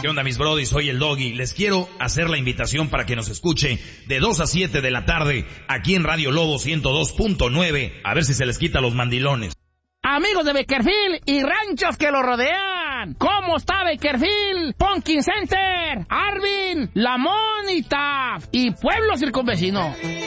¿Qué onda, mis brodis? Soy el Doggy. Les quiero hacer la invitación para que nos escuche de 2 a 7 de la tarde aquí en Radio Lobo 102.9. A ver si se les quita los mandilones. Amigos de Bakersfield y ranchos que lo rodean, ¿cómo está Bakersfield? Pumpkin Center, Arvin, La Monita y pueblo circunvecino.